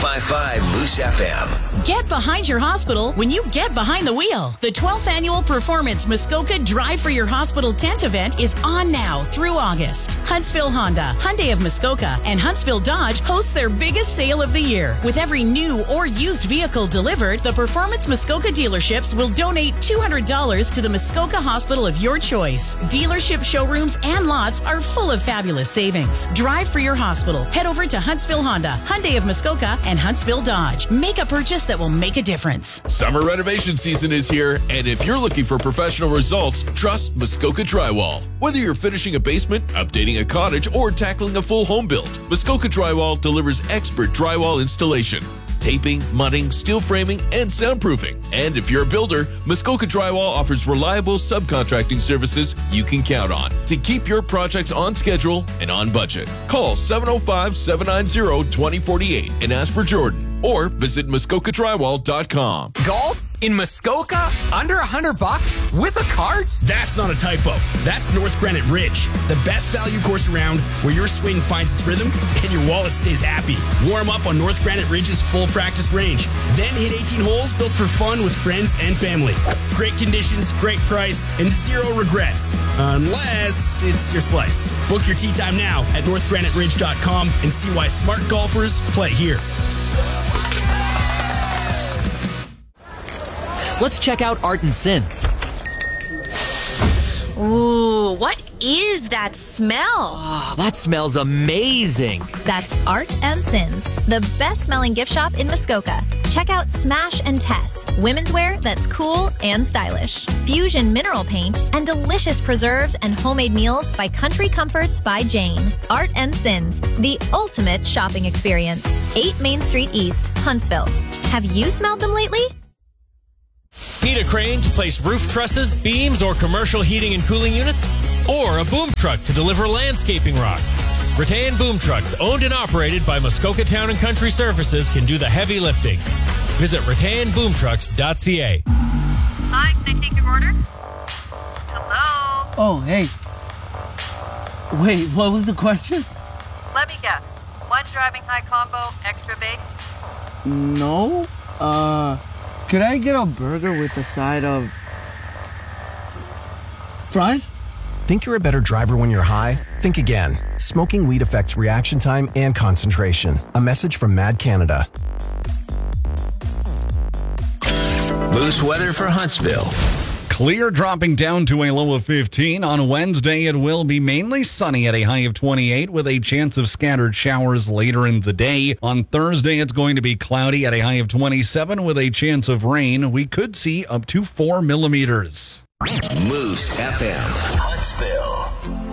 105.5 Moose FM. Get behind your hospital when you get behind the wheel. The 12th annual Performance Muskoka Drive for Your Hospital tent event is on now through August. Huntsville Honda, Hyundai of Muskoka, and Huntsville Dodge host their biggest sale of the year. With every new or used vehicle delivered, the Performance Muskoka dealerships will donate $200 to the Muskoka hospital of your choice. Dealership showrooms and lots are full of fabulous savings. Drive for your hospital. Head over to Huntsville Honda, Hyundai of Muskoka, and Huntsville Dodge. Make a purchase that will make a difference. Summer renovation season is here, and if you're looking for professional results, trust Muskoka Drywall. Whether you're finishing a basement, updating a cottage, or tackling a full home build, Muskoka Drywall delivers expert drywall installation, taping, mudding, steel framing, and soundproofing. And if you're a builder, Muskoka Drywall offers reliable subcontracting services you can count on to keep your projects on schedule and on budget. Call 705-790-2048 and ask for Jordan, or visit MuskokaDrywall.com. Golf in Muskoka? Under $100 with a cart? That's not a typo. That's North Granite Ridge, the best value course around, where your swing finds its rhythm and your wallet stays happy. Warm up on North Granite Ridge's full practice range. Then hit 18 holes built for fun with friends and family. Great conditions, great price, and zero regrets. Unless it's your slice. Book your tee time now at northgraniteridge.com and see why smart golfers play here. Let's check out Art and Sins. Ooh, what is that smell? Oh, that smells amazing. That's Art and Sins, the best-smelling gift shop in Muskoka. Check out Smash and Tess, women's wear that's cool and stylish. Fusion mineral paint and delicious preserves and homemade meals by Country Comforts by Jane. Art and Sins, the ultimate shopping experience. 8 Main Street East, Huntsville. Have you smelled them lately? Need a crane to place roof trusses, beams, or commercial heating and cooling units? Or a boom truck to deliver landscaping rock? Rattan Boom Trucks, owned and operated by Muskoka Town and Country Services, can do the heavy lifting. Visit rattanboomtrucks.ca. Hi, can I take your order? Hello? Oh, hey. Wait, what was the question? Let me guess. One driving high combo, extra baked? No. Could I get a burger with a side of fries? Think you're a better driver when you're high? Think again. Smoking weed affects reaction time and concentration. A message from Mad Canada. Moose weather for Huntsville. Clear, dropping down to a low of 15. On Wednesday, it will be mainly sunny at a high of 28 with a chance of scattered showers later in the day. On Thursday, it's going to be cloudy at a high of 27 with a chance of rain. We could see up to 4 millimeters. Moose FM. Huntsville.